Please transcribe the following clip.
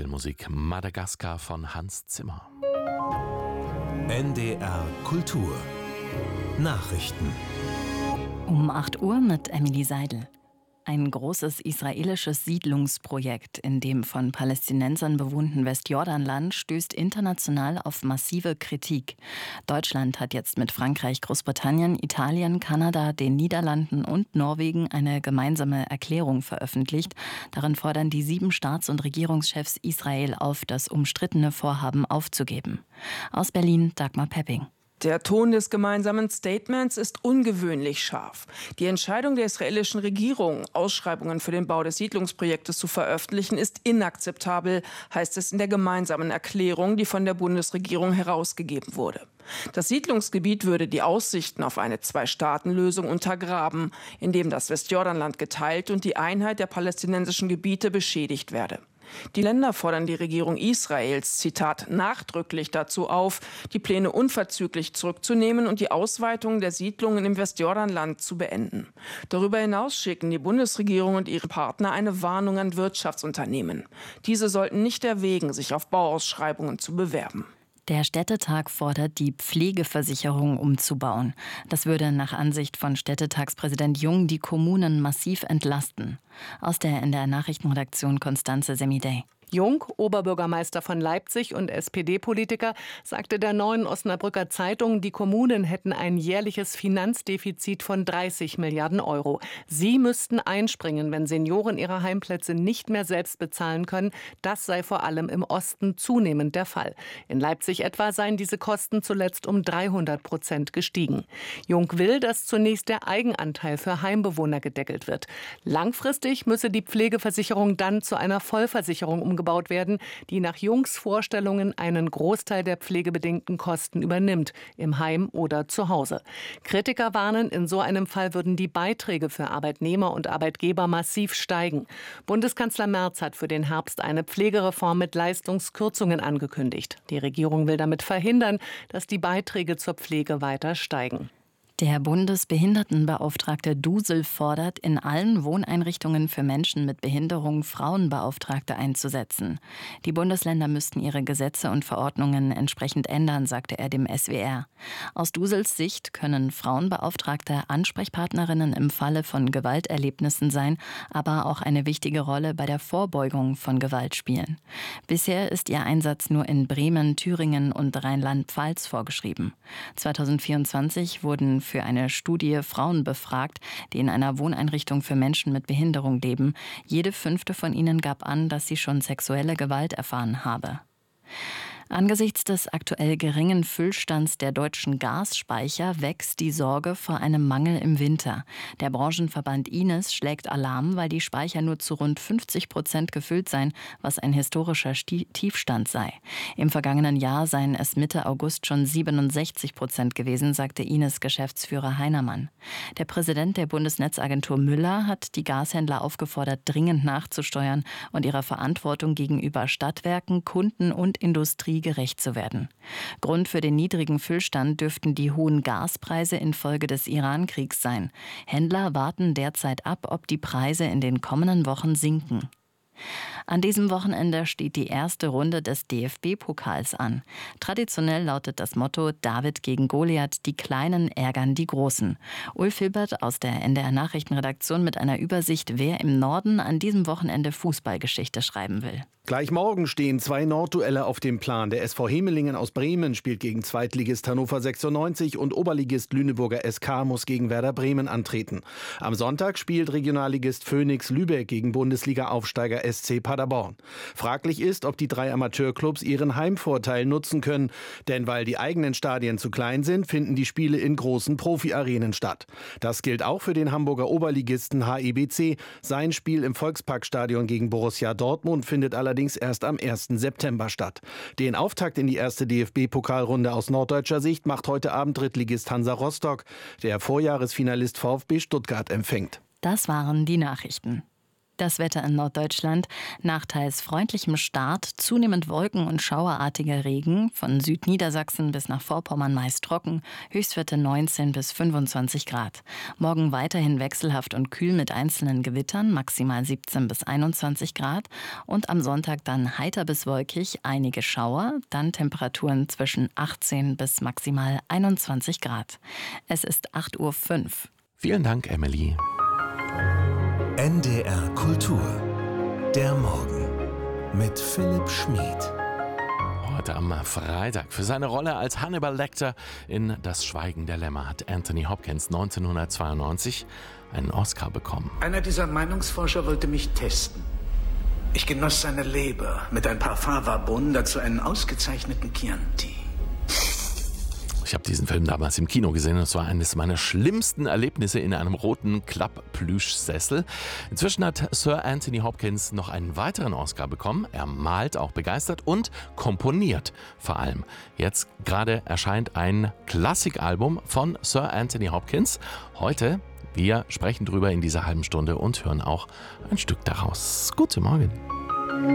Filmmusik Madagaskar von Hans Zimmer. NDR Kultur Nachrichten Um 8 Uhr mit Emily Seidel. Ein großes israelisches Siedlungsprojekt in dem von Palästinensern bewohnten Westjordanland stößt international auf massive Kritik. Deutschland hat jetzt mit Frankreich, Großbritannien, Italien, Kanada, den Niederlanden und Norwegen eine gemeinsame Erklärung veröffentlicht. Darin fordern die 7 Staats- und Regierungschefs Israel auf, das umstrittene Vorhaben aufzugeben. Aus Berlin Dagmar Pepping. Der Ton des gemeinsamen Statements ist ungewöhnlich scharf. Die Entscheidung der israelischen Regierung, Ausschreibungen für den Bau des Siedlungsprojektes zu veröffentlichen, ist inakzeptabel, heißt es in der gemeinsamen Erklärung, die von der Bundesregierung herausgegeben wurde. Das Siedlungsgebiet würde die Aussichten auf eine Zwei-Staaten-Lösung untergraben, indem das Westjordanland geteilt und die Einheit der palästinensischen Gebiete beschädigt werde. Die Länder fordern die Regierung Israels, Zitat, nachdrücklich dazu auf, die Pläne unverzüglich zurückzunehmen und die Ausweitung der Siedlungen im Westjordanland zu beenden. Darüber hinaus schicken die Bundesregierung und ihre Partner eine Warnung an Wirtschaftsunternehmen. Diese sollten nicht erwägen, sich auf Bauausschreibungen zu bewerben. Der Städtetag fordert, die Pflegeversicherung umzubauen. Das würde nach Ansicht von Städtetagspräsident Jung die Kommunen massiv entlasten. Aus der NDR Nachrichtenredaktion Constanze Semidey. Jung, Oberbürgermeister von Leipzig und SPD-Politiker, sagte der Neuen Osnabrücker Zeitung, die Kommunen hätten ein jährliches Finanzdefizit von 30 Milliarden Euro. Sie müssten einspringen, wenn Senioren ihre Heimplätze nicht mehr selbst bezahlen können. Das sei vor allem im Osten zunehmend der Fall. In Leipzig etwa seien diese Kosten zuletzt um 300% gestiegen. Jung will, dass zunächst der Eigenanteil für Heimbewohner gedeckelt wird. Langfristig müsse die Pflegeversicherung dann zu einer Vollversicherung umgebaut werden, die nach Jungs Vorstellungen einen Großteil der pflegebedingten Kosten übernimmt, im Heim oder zu Hause. Kritiker warnen, in so einem Fall würden die Beiträge für Arbeitnehmer und Arbeitgeber massiv steigen. Bundeskanzler Merz hat für den Herbst eine Pflegereform mit Leistungskürzungen angekündigt. Die Regierung will damit verhindern, dass die Beiträge zur Pflege weiter steigen. Der Bundesbehindertenbeauftragte Dusel fordert, in allen Wohneinrichtungen für Menschen mit Behinderung Frauenbeauftragte einzusetzen. Die Bundesländer müssten ihre Gesetze und Verordnungen entsprechend ändern, sagte er dem SWR. Aus Dusels Sicht können Frauenbeauftragte Ansprechpartnerinnen im Falle von Gewalterlebnissen sein, aber auch eine wichtige Rolle bei der Vorbeugung von Gewalt spielen. Bisher ist ihr Einsatz nur in Bremen, Thüringen und Rheinland-Pfalz vorgeschrieben. 2024 wurden für eine Studie Frauen befragt, die in einer Wohneinrichtung für Menschen mit Behinderung leben. Jede 5. von ihnen gab an, dass sie schon sexuelle Gewalt erfahren habe. Angesichts des aktuell geringen Füllstands der deutschen Gasspeicher wächst die Sorge vor einem Mangel im Winter. Der Branchenverband Ines schlägt Alarm, weil die Speicher nur zu rund 50% gefüllt seien, was ein historischer Tiefstand sei. Im vergangenen Jahr seien es Mitte August schon 67% gewesen, sagte Ines-Geschäftsführer Heinermann. Der Präsident der Bundesnetzagentur Müller hat die Gashändler aufgefordert, dringend nachzusteuern und ihrer Verantwortung gegenüber Stadtwerken, Kunden und Industrie gerecht zu werden. Grund für den niedrigen Füllstand dürften die hohen Gaspreise infolge des Iran-Kriegs sein. Händler warten derzeit ab, ob die Preise in den kommenden Wochen sinken. An diesem Wochenende steht die erste Runde des DFB-Pokals an. Traditionell lautet das Motto David gegen Goliath, die Kleinen ärgern die Großen. Ulf Hilbert aus der NDR Nachrichtenredaktion mit einer Übersicht, wer im Norden an diesem Wochenende Fußballgeschichte schreiben will. Gleich morgen stehen 2 Nordduelle auf dem Plan. Der SV Hemelingen aus Bremen spielt gegen Zweitligist Hannover 96 und Oberligist Lüneburger SK muss gegen Werder Bremen antreten. Am Sonntag spielt Regionalligist Phoenix Lübeck gegen Bundesliga-Aufsteiger SC Paderborn. Fraglich ist, ob die 3 Amateurclubs ihren Heimvorteil nutzen können. Denn weil die eigenen Stadien zu klein sind, finden die Spiele in großen Profi-Arenen statt. Das gilt auch für den Hamburger Oberligisten HEBC. Sein Spiel im Volksparkstadion gegen Borussia Dortmund findet allerdings erst am 1. September statt. Den Auftakt in die erste DFB-Pokalrunde aus norddeutscher Sicht macht heute Abend Drittligist Hansa Rostock, der Vorjahresfinalist VfB Stuttgart empfängt. Das waren die Nachrichten. Das Wetter in Norddeutschland. Nach teils freundlichem Start, zunehmend Wolken und schauerartiger Regen. Von Südniedersachsen bis nach Vorpommern meist trocken. Höchstwerte 19 bis 25 Grad. Morgen weiterhin wechselhaft und kühl mit einzelnen Gewittern, maximal 17 bis 21 Grad. Und am Sonntag dann heiter bis wolkig, einige Schauer, dann Temperaturen zwischen 18 bis maximal 21 Grad. Es ist 8:05 Uhr. Vielen Dank, Emily. NDR Kultur. Der Morgen mit Philipp Schmid. Heute am Freitag. Für seine Rolle als Hannibal Lecter in Das Schweigen der Lämmer hat Anthony Hopkins 1992 einen Oscar bekommen. Einer dieser Meinungsforscher wollte mich testen. Ich genoss seine Leber mit ein paar Fava-Bohnen, dazu einen ausgezeichneten Chianti. Ich habe diesen Film damals im Kino gesehen und es war eines meiner schlimmsten Erlebnisse in einem roten Klapp-Plüschsessel. Inzwischen hat Sir Anthony Hopkins noch einen weiteren Oscar bekommen. Er malt auch begeistert und komponiert vor allem. Jetzt gerade erscheint ein Klassikalbum von Sir Anthony Hopkins. Heute, wir sprechen drüber in dieser halben Stunde und hören auch ein Stück daraus. Guten Morgen.